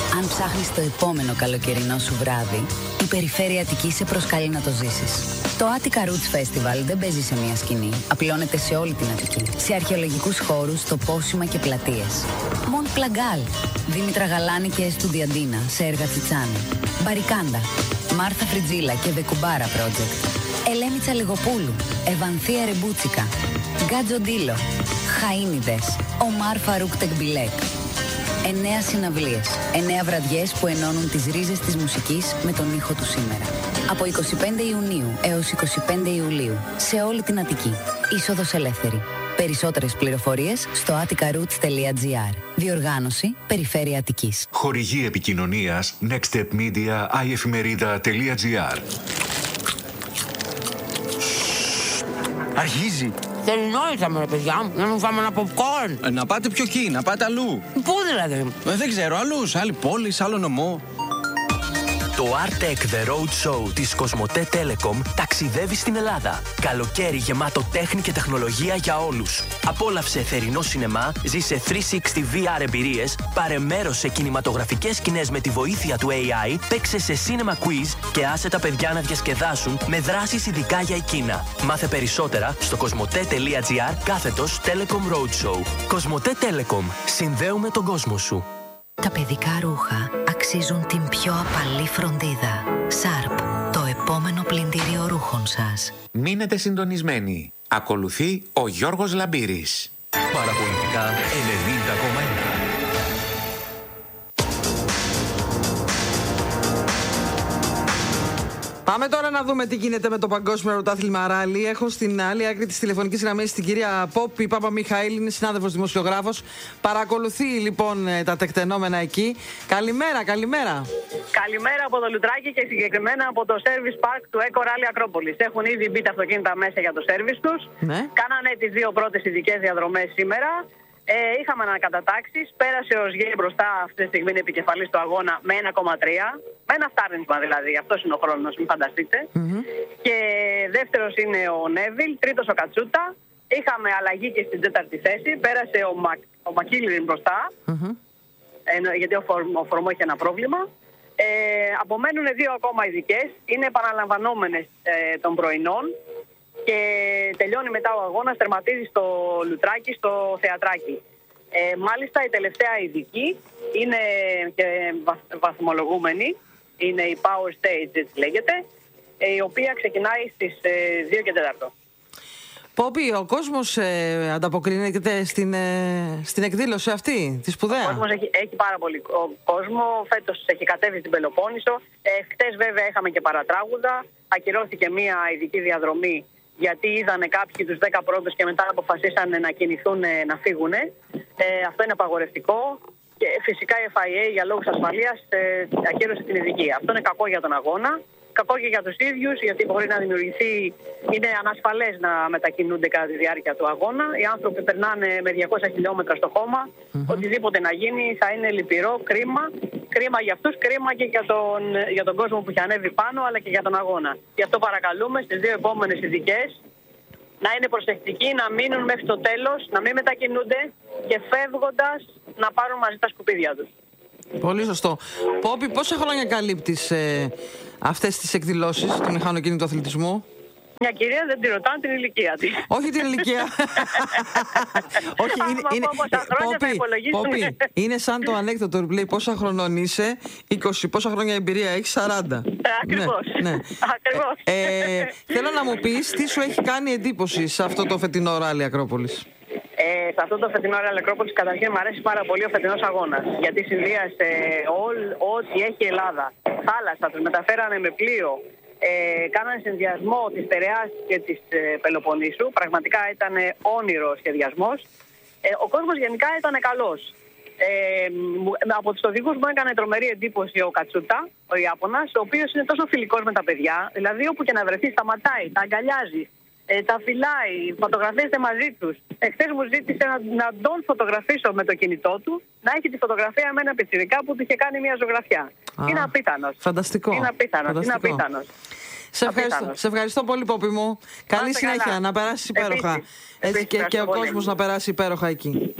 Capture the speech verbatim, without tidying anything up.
Αν ψάχνεις το επόμενο καλοκαιρινό σου βράδυ, η Περιφέρεια Αττικής σε προσκαλεί να το ζήσεις. Το Attica Roots Festival δεν παίζει σε μια σκηνή. Απλώνεται σε όλη την Αττική. Σε αρχαιολογικούς χώρους, τοπόσιμα και πλατείες. Μοντ Πλαγκάλ, Δήμητρα Γαλάνη και Εστουδιαντίνα σε έργα Τσιτσάνη. Μπαρικάντα, Μάρθα Φριτζίλα και Βεκουμπάρα Project. Ελένη Τσαλιγοπούλου, Ευανθία Ρεμπούτσικα. Γκάτζο Ντίλο, Χαΐνιδες, Ομάρ Φαρούκ Τεκμπιλέκ. Εννέα συναυλίες, εννέα βραδιές που ενώνουν τις ρίζες της μουσικής με τον ήχο του σήμερα. Από εικοστή πέμπτη Ιουνίου έως εικοστή πέμπτη Ιουλίου, σε όλη την Αττική. Είσοδος ελεύθερη. Περισσότερες πληροφορίες στο attica roots τελεία gr. Διοργάνωση Περιφέρεια Αττικής. Χορηγή επικοινωνίας nextstep media i εφημερίδα τελεία gr. Αρχίζει. Θερινό ήρθαμε, ρε παιδιά, να μην φάμε ένα popcorn. Ε, να πάτε πιο εκεί, να πάτε αλλού. Πού δηλαδή? Ε, δεν ξέρω, αλλού, σε άλλη πόλη, σε άλλο νομό. Το Artec The Road Show της Κοσμοτέ Telecom ταξιδεύει στην Ελλάδα. Καλοκαίρι γεμάτο τέχνη και τεχνολογία για όλους. Απόλαυσε θερινό σινεμά, ζήσε τριακόσια εξήντα βι αρ εμπειρίες, πάρε μέρος σε κινηματογραφικές σκηνές με τη βοήθεια του έι άι, παίξε σε cinema quiz και άσε τα παιδιά να διασκεδάσουν με δράσεις ειδικά για εκείνα. Μάθε περισσότερα στο κοσμοτέ τελεία gr κάθετος Telecom Road Show. Κοσμοτέ Telecom. Συνδέουμε τον κόσμο σου. Τα παιδικά ρούχα αξίζουν την πιο απαλή φροντίδα. Σάρπ, το επόμενο πλυντήριο ρούχων σας. Μείνετε συντονισμένοι. Ακολουθεί ο Γιώργος Λαμπύρης. Παραπολιτικά ενενήντα κόμμα ένα. Πάμε τώρα να δούμε τι γίνεται με το Παγκόσμιο Πρωτάθλημα Ράλι. Έχω στην άλλη άκρη της τηλεφωνικής γραμμής την κυρία Πόπη Παπαμιχαήλ, είναι συνάδελφος δημοσιογράφος. Παρακολουθεί λοιπόν τα τεκτενόμενα εκεί. Καλημέρα, καλημέρα. Καλημέρα από το Λουτράκι και συγκεκριμένα από το Service Park του Eco Rally Ακρόπολης. Έχουν ήδη μπει τα αυτοκίνητα μέσα για το service τους. Ναι. Κάνανε τις δύο πρώτες ειδικές διαδρομές σήμερα. Ε, είχαμε ανακατατάξεις. Πέρασε ο Σγέ μπροστά, αυτή τη στιγμή είναι επικεφαλής του αγώνα με ένα κόμμα τρία. Με ένα φτάρνισμα δηλαδή. Αυτός είναι ο χρόνος, μην φανταστείτε. Mm-hmm. Και δεύτερος είναι ο Νέβιλ. Τρίτος ο Κατσούτα. Είχαμε αλλαγή και στην τέταρτη θέση. Πέρασε ο, Μα... ο Μακίλιν μπροστά. Mm-hmm. Ε, γιατί ο, φορ... ο Φορμό είχε ένα πρόβλημα. Ε, απομένουν δύο ακόμα ειδικές. Είναι επαναλαμβανόμενες ε, των πρωινών. Και τελειώνει μετά ο αγώνας, τερματίζει στο Λουτράκι, στο Θεατράκι. Ε, μάλιστα η τελευταία ειδική είναι και βαθμολογούμενη, είναι η Power Stage, έτσι λέγεται, η οποία ξεκινάει στις ε, δύο και τέσσερα. Πόπη, ο κόσμος ε, ανταποκρίνεται στην, ε, στην εκδήλωση αυτή, τη σπουδαία. Ο κόσμος έχει, έχει πάρα πολύ κόσμο, φέτος έχει κατέβει στην Πελοπόννησο. Ε, χτες βέβαια είχαμε και παρατράγουδα, ακυρώθηκε μια ειδική διαδρομή γιατί είδανε κάποιοι τους δέκα πρώτους και μετά αποφασίσανε να κινηθούν, να φύγουν. Ε, αυτό είναι απαγορευτικό και φυσικά η εφ άι έι για λόγους ασφαλείας ε, ακύρωσε την ειδική. Αυτό είναι κακό για τον αγώνα, κακό και για τους ίδιους, γιατί μπορεί να δημιουργηθεί, είναι ανασφαλές να μετακινούνται κατά τη διάρκεια του αγώνα. Οι άνθρωποι περνάνε με διακόσια χιλιόμετρα στο χώμα, mm-hmm. οτιδήποτε να γίνει θα είναι λυπηρό, κρίμα. Κρίμα για αυτούς, κρίμα και για τον, για τον κόσμο που έχει ανέβει πάνω, αλλά και για τον αγώνα. Γι' αυτό παρακαλούμε στις δύο επόμενες ειδικές να είναι προσεκτικοί, να μείνουν μέχρι το τέλος, να μην μετακινούνται και φεύγοντας να πάρουν μαζί τα σκουπίδια τους. Πολύ σωστό. Πόπη, πόσα χρόνια καλύπτεις ε, αυτές τις εκδηλώσεις του μηχανοκίνητου αθλητισμού? Μια κυρία δεν τη ρωτάνε την ηλικία της. Όχι την ηλικία. Όχι, είναι, είναι, Πόπη, Πόπη, είναι σαν το ανέκδοτο που λέει πόσα χρονών είσαι, είκοσι, πόσα χρόνια εμπειρία έχεις, σαράντα. Ακριβώς. Ναι, ναι. Ακριβώς. Ε, θέλω να μου πεις τι σου έχει κάνει εντύπωση σε αυτό το φετινό Ράλι Ακρόπολης. Ε, σε αυτό το φετινό Ράλι Ακρόπολης καταρχήν μου αρέσει πάρα πολύ ο φετινός αγώνας. Γιατί συνδύασε ό,τι έχει η Ελλάδα. Θάλασσα, τους μεταφέρανε με πλοίο. Ε, κάνανε συνδυασμό της Πειραιάς και της ε, Πελοποννήσου. Πραγματικά ήταν όνειρο σχεδιασμός. Ε, ο κόσμος γενικά ήταν καλός. Ε, από τους οδηγούς μου έκανε τρομερή εντύπωση ο Κατσούτα, ο Ιάπωνας, ο οποίος είναι τόσο φιλικός με τα παιδιά. Δηλαδή όπου και να βρεθεί σταματάει, τα αγκαλιάζει, ε, τα φυλάει, φωτογραφίζεται μαζί τους. Εχθές μου ζήτησε να, να τον φωτογραφίσω με το κινητό του, να έχει τη φωτογραφία με ένα πιτσιρικά που του είχε κάνει μια ζωγραφιά. Α, είναι απίθανος. Φανταστικό. Είναι απίθανος. Είναι απίθανος. Σε ευχαριστώ, σε ευχαριστώ πολύ, Πόπη μου. Καλή συνέχεια, καλά. Να περάσεις υπέροχα. Επίσης, Έτσι, επίσης, και, και ο κόσμος να περάσει υπέροχα εκεί.